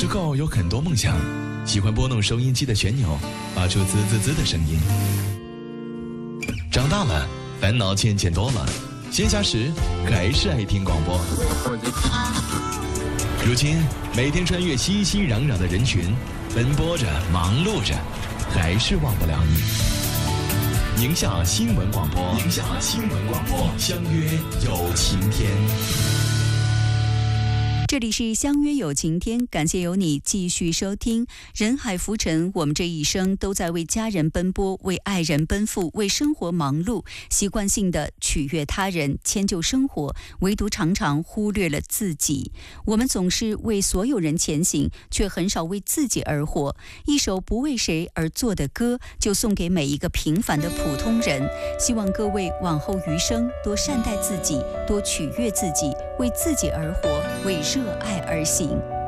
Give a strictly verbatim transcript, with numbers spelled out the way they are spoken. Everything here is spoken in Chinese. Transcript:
时候有很多梦想，喜欢拨弄收音机的旋钮，发出滋滋滋的声音。长大了，烦恼渐渐多了，闲暇时还是爱听广播。如今，每天穿越熙熙攘攘的人群，奔波着，忙碌着，还是忘不了你。宁夏新闻广播，宁夏新闻广播，相约有晴天。 这里是相约有晴天，感谢有你继续收听。人海浮沉，我们这一生都在为家人奔波，为爱人奔赴，为生活忙碌，习惯性的取悦他人，迁就生活，唯独常常忽略了自己。我们总是为所有人前行，却很少为自己而活。一首不为谁而作的歌，就送给每一个平凡的普通人。希望各位往后余生多善待自己，多取悦自己，为自己而活，为热爱而行。